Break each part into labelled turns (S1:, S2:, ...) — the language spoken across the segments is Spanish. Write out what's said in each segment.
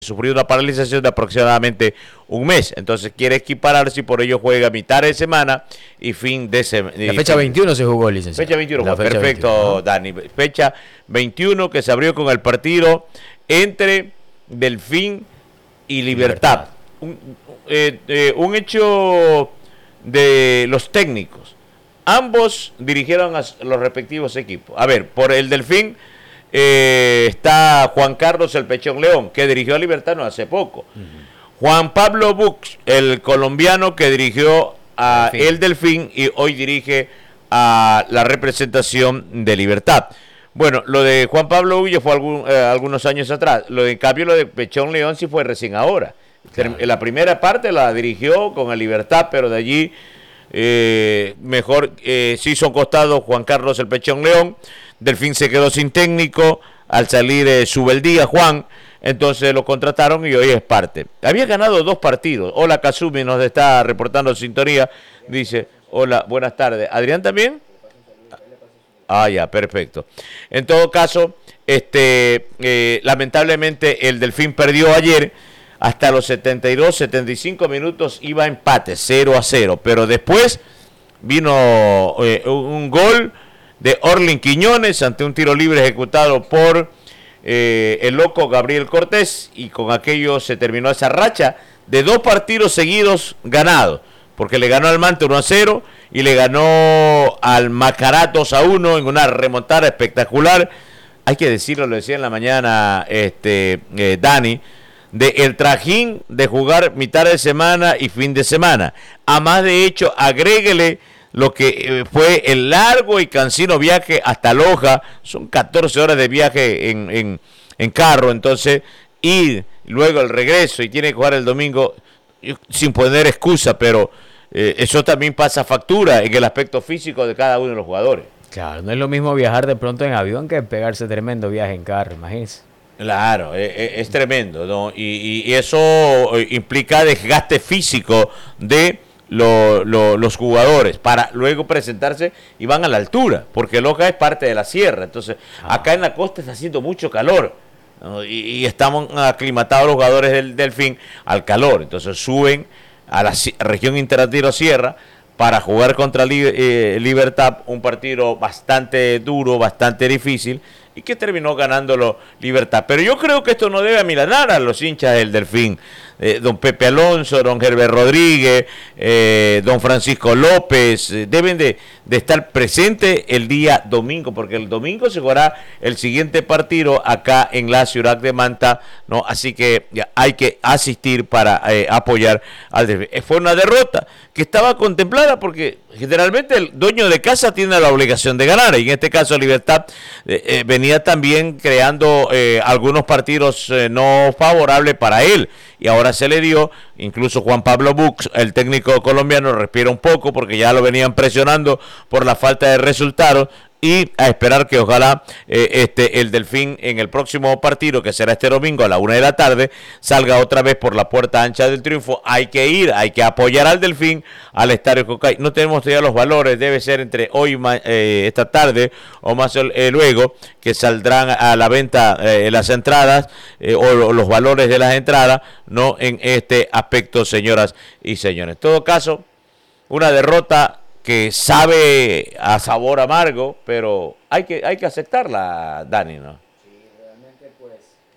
S1: sufrió una paralización de aproximadamente un mes. Entonces quiere equipararse y por ello juega mitad de semana y fin de semana.
S2: La fecha 21 se jugó, licenciado.
S1: Fecha 21,
S2: la fecha
S1: perfecto,
S2: 21, ¿no?
S1: Dani. Fecha 21 que se abrió con el partido entre Delfín y Libertad. Un hecho de los técnicos. Ambos dirigieron a los respectivos equipos. A ver, por el Delfín está Juan Carlos El Pechón León, que dirigió a Libertad no hace poco. Juan Pablo Bux, el colombiano que dirigió a el Delfín y hoy dirige a la representación de Libertad. Bueno, lo de Juan Pablo Bux fue algunos años atrás. En cambio, lo de Pechón León sí fue recién ahora. Claro. La primera parte la dirigió con el Libertad, pero de allí se hizo un costado Juan Carlos El Pechón León. Delfín se quedó sin técnico al salir Subeldía Juan, entonces lo contrataron y hoy es parte. Había ganado 2 partidos. Hola, Kazumi nos está reportando sintonía, dice, hola, buenas tardes. ¿Adrián también? Ah, ya, perfecto. En todo caso, lamentablemente el Delfín perdió ayer, hasta los 72, 75 minutos iba a empate, 0-0, pero después vino un gol de Orlin Quiñones ante un tiro libre ejecutado por el loco Gabriel Cortés, y con aquello se terminó esa racha de 2 partidos seguidos ganados, porque le ganó al Mante 1-0 y le ganó al Macará 2-1 en una remontada espectacular. Hay que decirlo, lo decía en la mañana Dani, de el trajín de jugar mitad de semana y fin de semana. A más de hecho, agréguele lo que fue el largo y cansino viaje hasta Loja, son 14 horas de viaje en carro, entonces ir, luego el regreso y tiene que jugar el domingo, sin poner excusa, pero eso también pasa factura en el aspecto físico de cada uno de los jugadores.
S2: Claro, no es lo mismo viajar de pronto en avión que pegarse tremendo viaje en carro, imagínense.
S1: Claro, es tremendo, ¿no? Y eso implica desgaste físico de los jugadores para luego presentarse y van a la altura, porque Loja es parte de la sierra, entonces acá en la costa está haciendo mucho calor, ¿no? y estamos aclimatados los jugadores del Delfín al calor, entonces suben a la región Interatiro Sierra para jugar contra Libertad, un partido bastante duro, bastante difícil, y que terminó ganándolo Libertad. Pero yo creo que esto no debe amilanar a los hinchas del Delfín. Don Pepe Alonso, don Herbert Rodríguez, don Francisco López, deben de estar presentes el día domingo, porque el domingo se jugará el siguiente partido acá en la ciudad de Manta, ¿no? Así que hay que asistir para apoyar al Delfín. Fue una derrota que estaba contemplada porque generalmente el dueño de casa tiene la obligación de ganar, y en este caso Libertad venía también creando algunos partidos no favorables para él, y ahora se le dio. Incluso Juan Pablo Bux, el técnico colombiano, respira un poco porque ya lo venían presionando por la falta de resultados, y a esperar que ojalá el Delfín en el próximo partido, que será este domingo a la 1 de la tarde, salga otra vez por la puerta ancha del triunfo. Hay que ir, hay que apoyar al Delfín, al Estadio Cocay. No tenemos todavía los valores, debe ser entre hoy esta tarde o más luego, que saldrán a la venta las entradas o los valores de las entradas, no en este aspecto, señoras y señores. En todo caso, una derrota que sabe a sabor amargo, pero hay que aceptarla, Dani, ¿no?
S2: Sí, realmente, pues,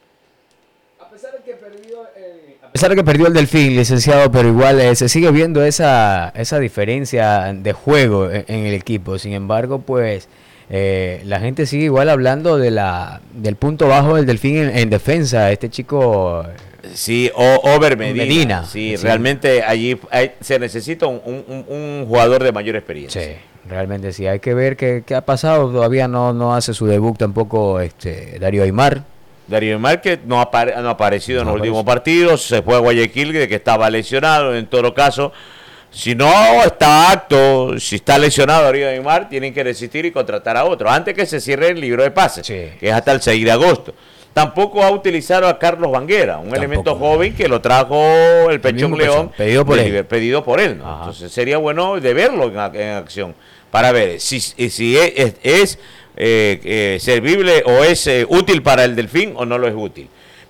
S2: a pesar de que perdió el Delfín, licenciado, pero igual se sigue viendo esa diferencia de juego en el equipo. Sin embargo, pues, la gente sigue igual hablando del punto bajo del Delfín en defensa. Este chico...
S1: Sí, Over Medina. Sí,
S2: sí,
S1: realmente allí se necesita un jugador de mayor experiencia.
S2: Sí, realmente sí. Hay que ver qué ha pasado. Todavía no hace su debut tampoco Darío Aymar.
S1: Darío Aymar, que no ha aparecido en los últimos partidos. Se fue a Guayaquil, de que estaba lesionado. En todo caso, si no está apto, si está lesionado Darío Aymar, tienen que resistir y contratar a otro antes que se cierre el libro de pases, sí, que es hasta el 6 de agosto. Tampoco ha utilizado a Carlos Banguera, un elemento joven que lo trajo el Pechón León, pedido por él, ¿no? Entonces sería bueno de verlo en acción para ver si es servible o es útil para el Delfín o no lo es útil.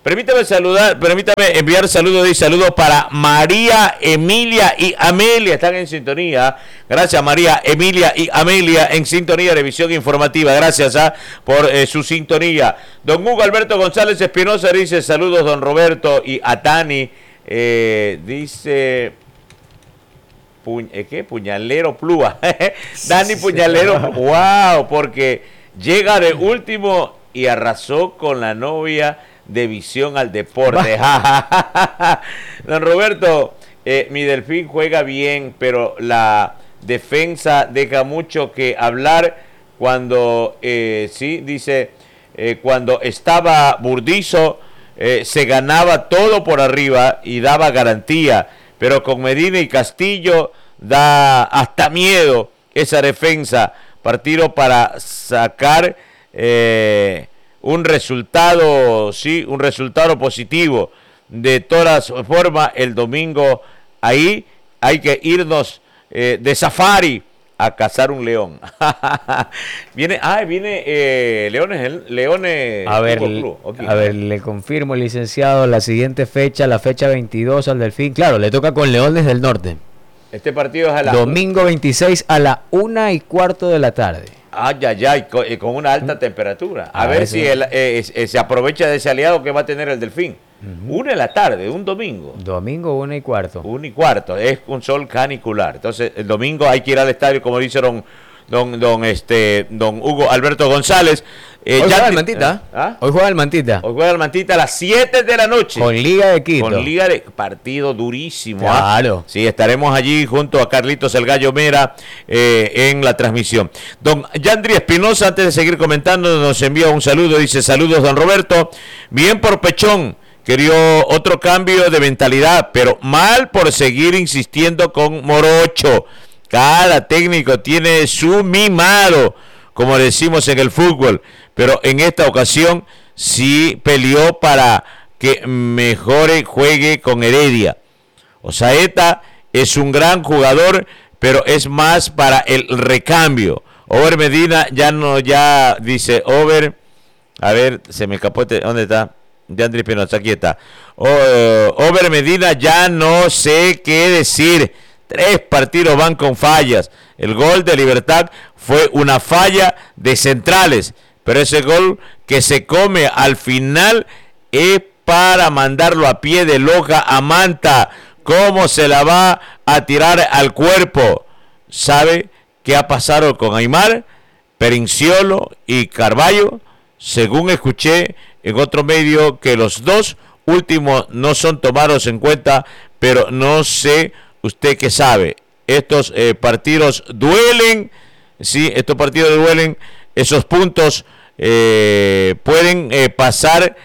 S1: Permítame enviar saludos y saludos para María, Emilia y Amelia. Están en sintonía. Gracias, María, Emilia y Amelia, en sintonía de Visión Informativa. Gracias por su sintonía. Don Hugo Alberto González Espinosa dice saludos, don Roberto y a Tani. Dice... ¿Qué? Puñalero Plúa. Dani Puñalero. ¡Wow! Porque llega de último y arrasó con la novia de Visión al Deporte. Don Roberto, mi Delfín juega bien, pero la defensa deja mucho que hablar cuando, dice, cuando estaba Burdizo, se ganaba todo por arriba y daba garantía, pero con Medina y Castillo da hasta miedo esa defensa. Partido para sacar un resultado positivo. De todas formas, el domingo ahí hay que irnos de safari a cazar un león. viene Leones.
S2: A ver, le confirmo, licenciado, la siguiente fecha, la fecha 22 al Delfín. Claro, le toca con Leones del Norte.
S1: Este partido es a la...
S2: Domingo 26 a la 1:15 de la tarde.
S1: Con una alta temperatura. A ver si se aprovecha de ese aliado que va a tener el Delfín. 1 de la tarde, un domingo.
S2: Domingo 1:15.
S1: 1:15, es un sol canicular. Entonces, el domingo hay que ir al estadio, como dice don Hugo Alberto González.
S2: Hoy juega el Mantita. Hoy juega el Mantita.
S1: Hoy juega el Mantita a las 7 de la noche.
S2: Con Liga de Quito.
S1: Con Liga de partido durísimo.
S2: Claro.
S1: Sí, estaremos allí junto a Carlitos El Gallo Mera en la transmisión. Don Yandri Espinosa, antes de seguir comentando, nos envía un saludo. Dice, saludos, don Roberto. Bien por Pechón. Quería otro cambio de mentalidad, pero mal por seguir insistiendo con Morocho. Cada técnico tiene su mimado, como decimos en el fútbol, pero en esta ocasión sí peleó para que mejore, juegue con Heredia. Osaeta es un gran jugador, pero es más para el recambio. Over Medina dice Over, a ver, se me escapó, ¿dónde está? De Andrés Penosa, aquí está. Over Medina, ya no sé qué decir. 3 partidos van con fallas. El gol de Libertad fue una falla de centrales, pero ese gol que se come al final es para mandarlo a pie de loja a Manta. ¿Cómo se la va a tirar al cuerpo? ¿Sabe qué ha pasado con Aymar, Perinciolo y Carballo? Según escuché en otro medio, que los dos últimos no son tomados en cuenta, pero no sé usted qué sabe. Estos partidos duelen, sí, estos partidos duelen, esos puntos pueden pasar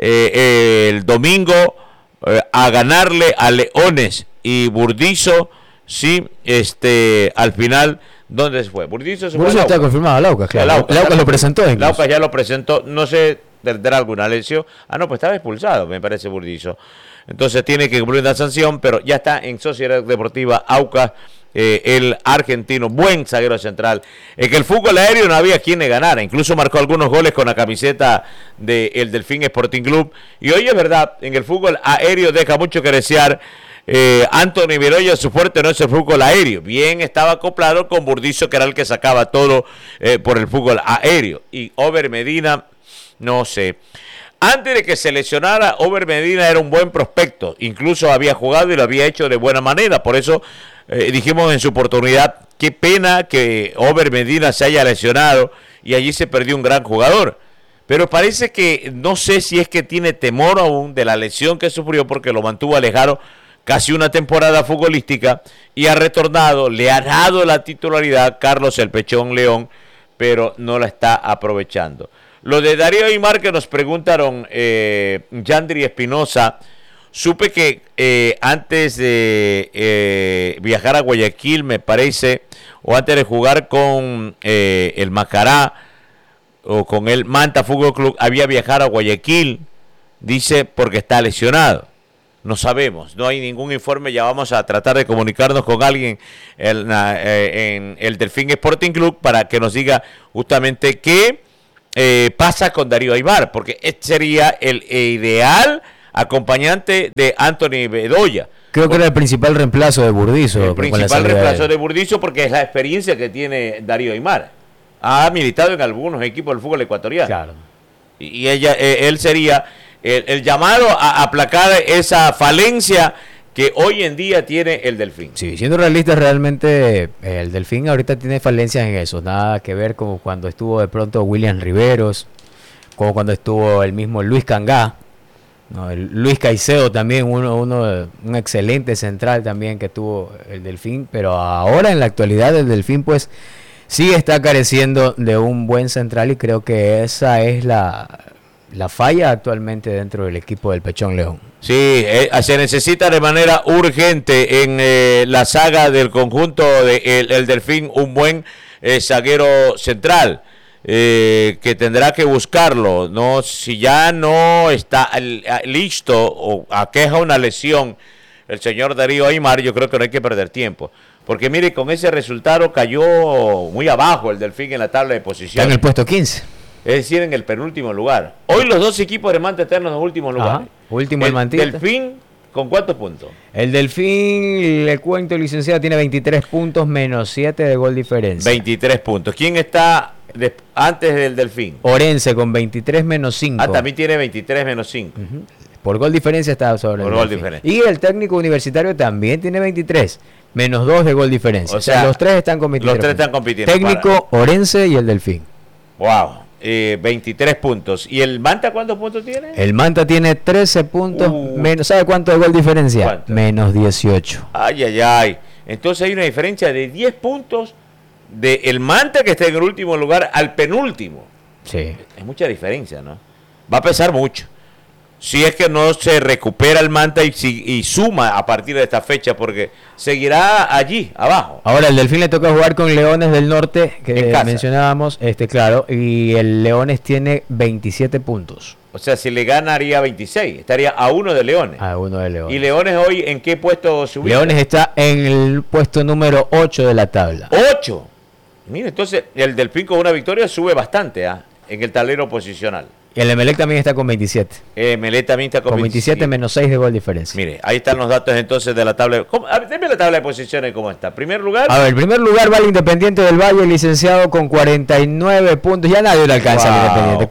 S1: el domingo a ganarle a Leones y Burdizo, sí, al final. ¿Dónde se fue? Burdizo
S2: está confirmado, Laucas, claro. Laucas lo presentó.
S1: Laucas ya lo presentó, no sé, tendrá alguna lesión. Pues estaba expulsado, me parece, Burdizo. Entonces tiene que cumplir una sanción, pero ya está en Sociedad Deportiva Aucas, el argentino, buen zaguero central. En el fútbol aéreo no había quien le ganara, incluso marcó algunos goles con la camiseta del Delfín Sporting Club. Y hoy es verdad, en el fútbol aéreo deja mucho que desear. Anthony Viroya, su fuerte no es el fútbol aéreo. Bien estaba acoplado con Burdizo, que era el que sacaba todo por el fútbol aéreo. Y Over Medina, no sé. Antes de que se lesionara, Over Medina era un buen prospecto. Incluso había jugado y lo había hecho de buena manera. Por eso dijimos en su oportunidad, qué pena que Over Medina se haya lesionado y allí se perdió un gran jugador. Pero parece que, no sé si es que tiene temor aún de la lesión que sufrió, porque lo mantuvo alejado casi una temporada futbolística y ha retornado, le ha dado la titularidad Carlos El Pechón León, pero no la está aprovechando. Lo de Darío Aymar, que nos preguntaron Yandri Espinosa, supe que antes de viajar a Guayaquil, me parece, o antes de jugar con el Macará o con el Manta Fútbol Club, había viajado a Guayaquil, dice, porque está lesionado. No sabemos, no hay ningún informe, ya vamos a tratar de comunicarnos con alguien en el Delfín Sporting Club para que nos diga justamente qué pasa con Darío Aimar, porque este sería el ideal acompañante de Anthony Bedoya.
S2: Creo que era el principal reemplazo de Burdizo.
S1: El principal reemplazo de Burdizo, porque es la experiencia que tiene Darío Aimar. Ha militado en algunos equipos del fútbol ecuatoriano.
S2: Claro.
S1: Y él sería el llamado a aplacar esa falencia que hoy en día tiene el Delfín.
S2: Sí, siendo realistas, realmente el Delfín ahorita tiene falencias en eso. Nada que ver como cuando estuvo de pronto William Riveros, como cuando estuvo el mismo Luis Cangá. No, Luis Caicedo también, un excelente central también que tuvo el Delfín, pero ahora en la actualidad el Delfín pues sí está careciendo de un buen central y creo que esa es la falla actualmente dentro del equipo del Pechón León.
S1: Sí, se necesita de manera urgente en la saga del conjunto el Delfín un buen zaguero central. Que tendrá que buscarlo, no, si ya no está listo o aqueja una lesión el señor Darío Aimar, yo creo que no hay que perder tiempo, porque mire, con ese resultado cayó muy abajo el Delfín en la tabla de posiciones.
S2: Está en el puesto 15.
S1: Es decir, en el penúltimo lugar. Hoy los dos equipos de Manta están en los últimos lugares.
S2: Último el Mantita.
S1: Delfín, ¿con cuántos puntos?
S2: El Delfín, le cuento, licenciado, tiene 23 puntos menos 7 de gol diferencia.
S1: 23 puntos. ¿Quién está antes del Delfín?
S2: Orense con 23 menos 5.
S1: También tiene 23 menos 5.
S2: Por gol diferencia está sobre
S1: Por
S2: el
S1: gol
S2: Delfín.
S1: diferencia.
S2: Y el técnico universitario también tiene 23 menos 2 de gol diferencia.
S1: O sea,
S2: los tres están compitiendo.
S1: Los tres están compitiendo.
S2: Técnico, Orense y el Delfín.
S1: Wow. 23 puntos. ¿Y el Manta cuántos puntos tiene?
S2: El Manta tiene 13 puntos menos. ¿Sabe cuánto de gol diferencia?
S1: ¿Cuánto?
S2: Menos 18.
S1: Ay. Entonces hay una diferencia de 10 puntos del Manta, que está en el último lugar, al penúltimo.
S2: Sí.
S1: Es mucha diferencia, ¿no? Va a pesar mucho. Si es que no se recupera el Manta y suma a partir de esta fecha, porque seguirá allí, abajo.
S2: Ahora, el Delfín le toca jugar con Leones del Norte, que mencionábamos, claro, y el Leones tiene 27 puntos.
S1: O sea, si le ganaría 26, estaría a 1 de Leones.
S2: A 1 de Leones.
S1: ¿Y Leones hoy en qué puesto subió?
S2: Leones está en el puesto número 8 de la tabla.
S1: 8. Mira, entonces el Delfín con una victoria sube bastante en el tablero posicional.
S2: Y el Emelec también está con 27.
S1: Emelec también está con
S2: 27 menos 6 de gol diferencia.
S1: Mire, ahí están los datos entonces de la tabla. Deme la tabla de posiciones cómo está. Primer lugar.
S2: A ver, en primer lugar va el Independiente del Valle, licenciado, con 49 puntos. Ya nadie le alcanza al Independiente.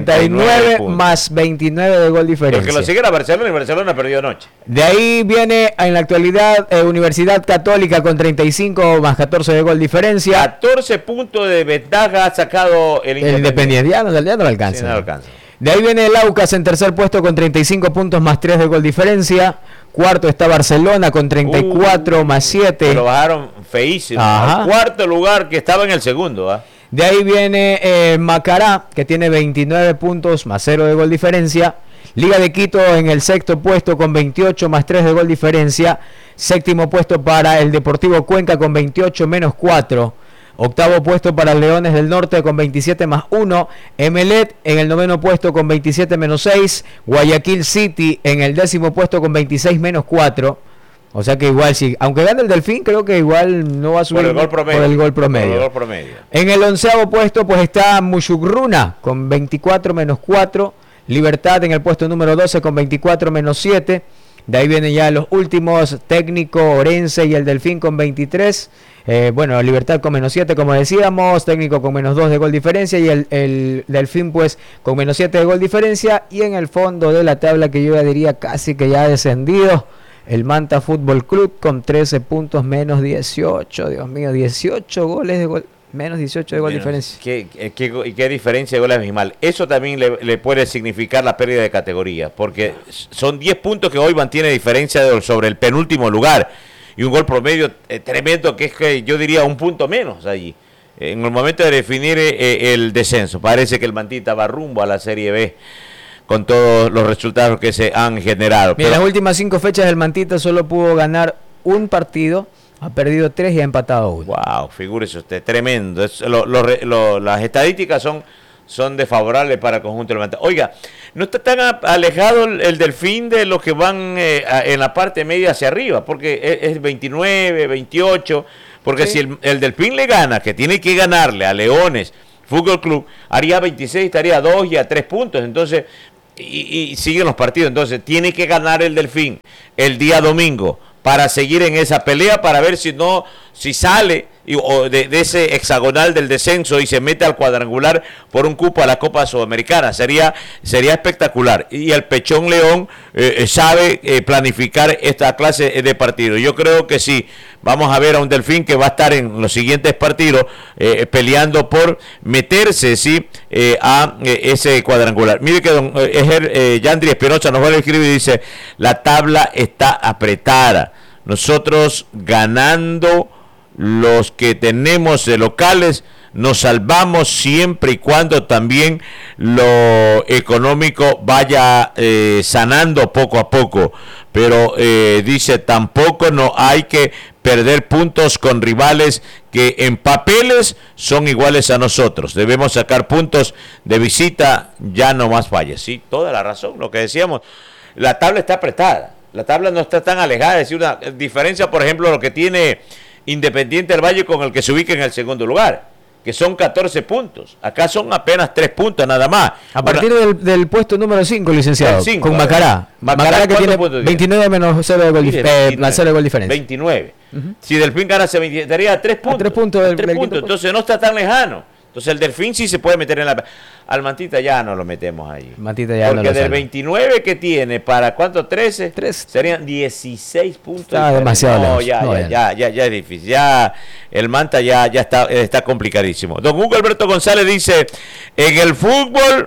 S2: 49 más 29 de gol diferencia.
S1: Porque lo sigue era Barcelona y Barcelona perdió anoche.
S2: De ahí viene en la actualidad Universidad Católica con 35 más 14 de gol diferencia.
S1: 14 puntos de ventaja ha sacado el
S2: Independiente. Ya no le alcanza.
S1: Sí, no alcanza.
S2: De ahí viene el Aucas en tercer puesto con 35 puntos más 3 de gol diferencia. Cuarto está Barcelona con 34 más 7.
S1: Lo bajaron feísimo. Al cuarto lugar, que estaba en el segundo.
S2: De ahí viene Macará, que tiene 29 puntos más 0 de gol diferencia. Liga de Quito en el sexto puesto con 28 más 3 de gol diferencia. Séptimo puesto para el Deportivo Cuenca con 28 menos 4. Octavo puesto para Leones del Norte con 27 más 1. Emelec en el noveno puesto con 27 menos 6. Guayaquil City en el décimo puesto con 26 menos 4. O sea que igual, sí, aunque gane el Delfín, creo que igual no va a subir por el gol promedio. En el onceavo puesto pues está Mushugruna con 24 menos 4. Libertad en el puesto número 12 con 24 menos 7. De ahí vienen ya los últimos, Técnico, Orense y el Delfín con 23. Libertad con menos 7, como decíamos. Técnico con menos 2 de gol diferencia. Y el Delfín pues con menos 7 de gol diferencia. Y en el fondo de la tabla, que yo ya diría casi que ya ha descendido, el Manta Fútbol Club con 13 puntos menos 18. Dios mío, 18 goles de gol. Menos 18 de gol diferencia.
S1: ¿Qué diferencia de gol abismal? Eso también le puede significar la pérdida de categoría, porque son 10 puntos que hoy mantiene diferencia sobre el penúltimo lugar, y un gol promedio tremendo, que es que yo diría un punto menos allí. En el momento de definir el descenso, parece que el Mantita va rumbo a la Serie B con todos los resultados que se han generado.
S2: Mira, las últimas 5 fechas del Mantita solo pudo ganar un partido. Ha perdido 3 y ha empatado 1.
S1: Wow, figúrese usted, tremendo. Las estadísticas son desfavorables para el conjunto del Manta. Oiga, no está tan alejado el Delfín de los que van en la parte media hacia arriba, porque es 29, 28, porque sí. Si el Delfín le gana, que tiene que ganarle a Leones, Fútbol Club, haría 26, estaría a 2 y a 3 puntos. Entonces, y siguen los partidos. Entonces, tiene que ganar el Delfín el día domingo para seguir en esa pelea, para ver si sale de ese hexagonal del descenso y se mete al cuadrangular por un cupo a la Copa Sudamericana. Sería espectacular. Y el Pechón León sabe planificar esta clase de partidos. Yo creo que sí, vamos a ver a un Delfín que va a estar en los siguientes partidos peleando por meterse a ese cuadrangular. Mire que Yandri Espinosa nos va a escribir y dice: la tabla está apretada, nosotros ganando los que tenemos de locales nos salvamos siempre y cuando también lo económico vaya sanando poco a poco, pero dice, tampoco no hay que perder puntos con rivales que en papeles son iguales a nosotros, debemos sacar puntos de visita, ya no más falles. Sí, toda la razón, lo que decíamos, la tabla está apretada, la tabla no está tan alejada, es decir, una diferencia, por ejemplo, lo que tiene Independiente del Valle con el que se ubica en el segundo lugar, que son 14 puntos. Acá son apenas 3 puntos nada más.
S2: A partir del puesto número 5, licenciado,
S1: 5,
S2: con Macará. Macará que tiene 29 menos 0 de gol, 0 de gol diferencia.
S1: 29. Si Delfín ganase 20, estaría a 3 puntos.
S2: 3 puntos.
S1: 3 puntos. Entonces no está tan lejano. Entonces el Delfín sí se puede meter en la... Al Mantita ya no lo metemos ahí.
S2: Mantita ya
S1: porque
S2: no lo
S1: del 29 que tiene, ¿para cuánto? 13. Serían 16 puntos.
S2: Está demasiado
S1: lejos.
S2: No,
S1: ya es difícil. Ya el Manta ya está complicadísimo. Don Hugo Alberto González dice: en el fútbol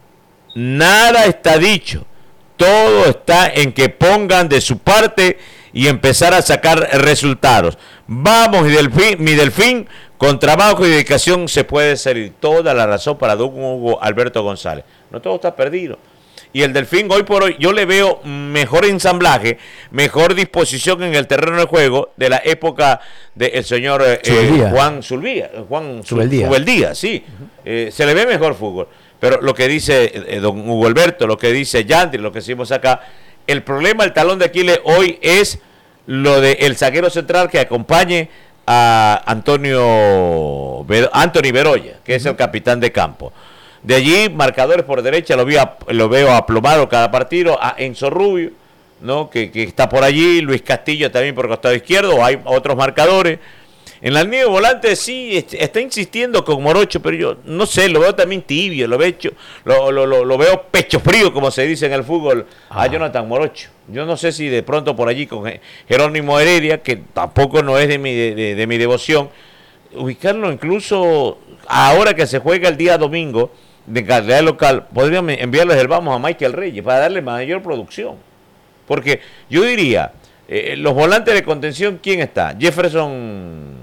S1: nada está dicho. Todo está en que pongan de su parte y empezar a sacar resultados. Vamos, mi Delfín, con trabajo y dedicación se puede salir. Toda la razón para don Hugo Alberto González. No todo está perdido. Y el Delfín hoy por hoy, yo le veo mejor ensamblaje, mejor disposición en el terreno de juego de la época del señor Juan Subeldía, sí. Se le ve mejor fútbol. Pero lo que dice don Hugo Alberto, lo que dice Yandri, lo que decimos acá, el problema, el talón de Aquiles hoy es lo del zaguero central que acompañe a Anthony Beroya, que es el capitán de campo. De allí, marcadores por derecha, lo veo aplomado cada partido, a Enzo Rubio, ¿no? que está por allí, Luis Castillo también por el costado izquierdo, hay otros marcadores. En la línea de volante sí está insistiendo con Morocho, pero yo no sé, lo veo también tibio, lo veo pecho frío, como se dice en el fútbol, a Jonathan Morocho. Yo no sé si de pronto por allí con Jerónimo Heredia, que tampoco no es de mi devoción, ubicarlo incluso ahora que se juega el día domingo de calidad local, podrían enviarles el vamos a Michael Reyes para darle mayor producción. Porque yo diría, los volantes de contención, ¿quién está? Jefferson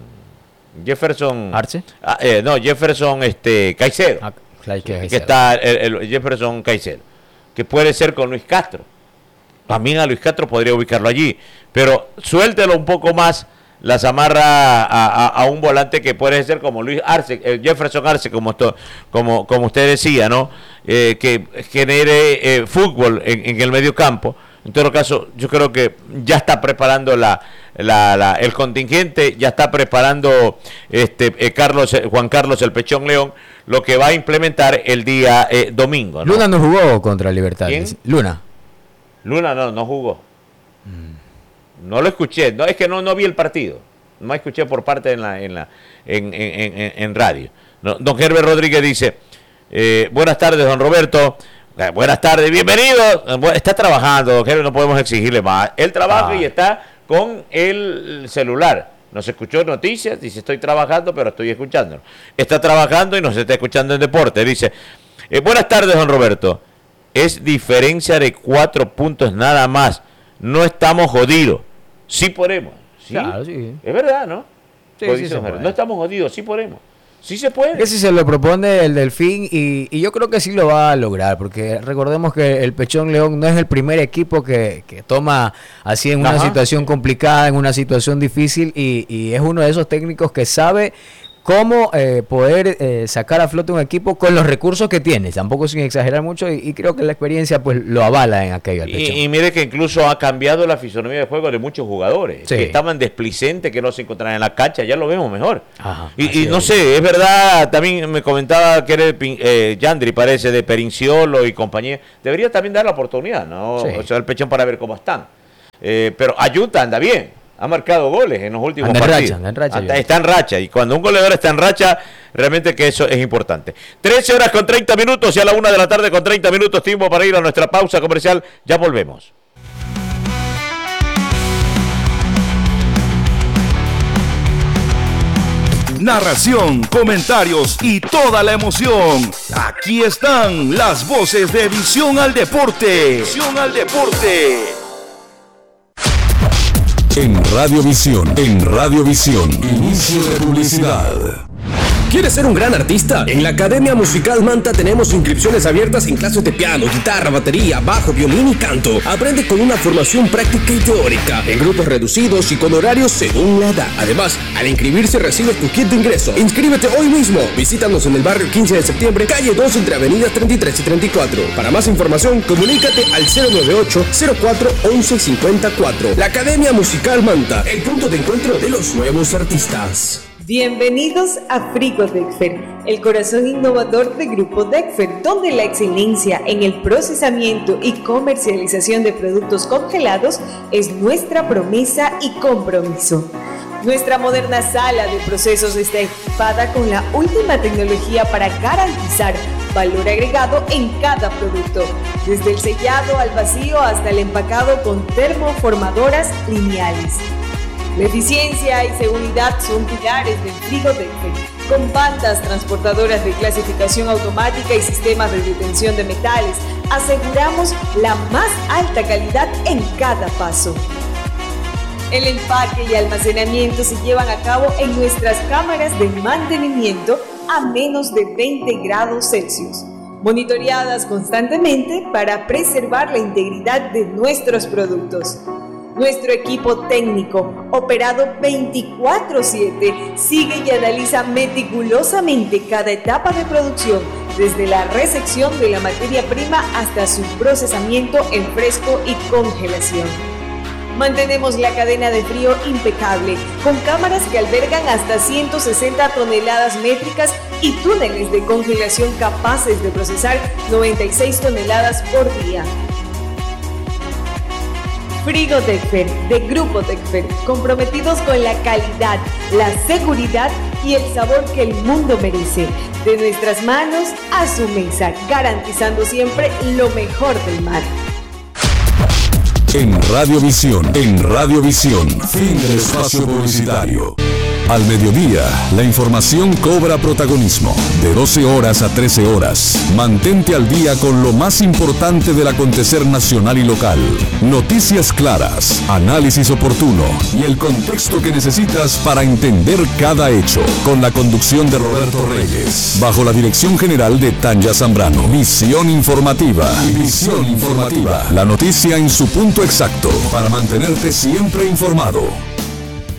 S2: ¿Arce?
S1: Jefferson Caicedo. Que está el Jefferson Caicedo, que puede ser con Luis Castro. También a Luis Castro podría ubicarlo allí, pero suéltelo un poco más, las amarra a un volante que puede ser como Luis Arce, Jefferson Arce, como usted decía, ¿no? Que genere fútbol en el medio campo. En todo caso, yo creo que ya está preparando el contingente, ya está preparando Juan Carlos el Pechón León, lo que va a implementar el día domingo, ¿no?
S2: Luna no jugó contra Libertad.
S1: ¿Quién?
S2: Luna
S1: no jugó. No lo escuché, no, es que no vi el partido, no escuché por parte en radio. No, don Herbert Rodríguez dice: buenas tardes, don Roberto. Buenas tardes, bienvenido. Está trabajando, don Herbert, no podemos exigirle más. Él trabaja y está con el celular. Nos escuchó noticias, dice: estoy trabajando, pero estoy escuchándolo. Está trabajando y nos está escuchando en deporte. Dice: buenas tardes, don Roberto. Es diferencia de 4 puntos nada más. No estamos jodidos. Sí podemos. ¿Sí?
S2: Claro, sí.
S1: Es verdad, ¿no?
S2: Sí,
S1: No estamos jodidos, sí podemos. Sí se puede.
S2: Ese se lo propone el Delfín y yo creo que sí lo va a lograr, porque recordemos que el Pechón León no es el primer equipo que toma así en una situación complicada, en una situación difícil, y es uno de esos técnicos que sabe cómo poder sacar a flote un equipo con los recursos que tienes, tampoco sin exagerar mucho, y creo que la experiencia pues lo avala en aquello.
S1: Y mire que incluso ha cambiado la fisonomía de juego de muchos jugadores,
S2: sí,
S1: que estaban displicentes, que no se encontraban en la cancha, ya lo vemos mejor.
S2: Ajá,
S1: y no sé, es verdad, también me comentaba que era Yandri, parece, de Perinciolo y compañía, debería también dar la oportunidad, ¿no?
S2: Sí.
S1: O sea, el pechón para ver cómo están. Pero Ayuta anda bien. Ha marcado goles en los últimos partidos. Está en racha. Y cuando un goleador está en racha, realmente que eso es importante. 13 horas con 30 minutos y a la 1 de la tarde con 30 minutos. Tiempo para ir a nuestra pausa comercial. Ya volvemos.
S3: Narración, comentarios y toda la emoción. Aquí están las voces de Visión al Deporte. Visión al Deporte.
S4: En Radiovisión, inicio de publicidad.
S5: ¿Quieres ser un gran artista? En la Academia Musical Manta tenemos inscripciones abiertas en clases de piano, guitarra, batería, bajo, violín y canto. Aprende con una formación práctica y teórica, en grupos reducidos y con horarios según la edad. Además, al inscribirse recibes tu kit de ingreso. Inscríbete hoy mismo. Visítanos en el barrio 15 de septiembre, calle 2, entre avenidas 33 y 34. Para más información, comunícate al 098-04-1154. La Academia Musical Manta, el punto de encuentro de los nuevos artistas.
S6: Bienvenidos a Frigo Dexfer, el corazón innovador de Grupo Dexfer, donde la excelencia en el procesamiento y comercialización de productos congelados es nuestra promesa y compromiso. Nuestra moderna sala de procesos está equipada con la última tecnología para garantizar valor agregado en cada producto, desde el sellado al vacío hasta el empacado con termoformadoras lineales. La eficiencia y seguridad son pilares del Frigo Dexfer, con bandas transportadoras de clasificación automática y sistemas de detención de metales. Aseguramos la más alta calidad en cada paso. El empaque y almacenamiento se llevan a cabo en nuestras cámaras de mantenimiento a menos de 20 grados Celsius, monitoreadas constantemente para preservar la integridad de nuestros productos. Nuestro equipo técnico, operado 24/7, sigue y analiza meticulosamente cada etapa de producción, desde la recepción de la materia prima hasta su procesamiento en fresco y congelación. Mantenemos la cadena de frío impecable, con cámaras que albergan hasta 160 toneladas métricas y túneles de congelación capaces de procesar 96 toneladas por día. Frigo Dexfer, de Grupo Dexfer, comprometidos con la calidad, la seguridad y el sabor que el mundo merece. De nuestras manos a su mesa, garantizando siempre lo mejor del mar.
S4: En Radiovisión, fin del espacio publicitario. Al mediodía, la información cobra protagonismo. De 12 horas a 13 horas, mantente al día con lo más importante del acontecer nacional y local. Noticias claras, análisis oportuno y el contexto que necesitas para entender cada hecho. Con la conducción de Roberto Reyes, bajo la dirección general de Tanya Zambrano. Visión informativa. La noticia en su punto exacto, para mantenerte siempre informado.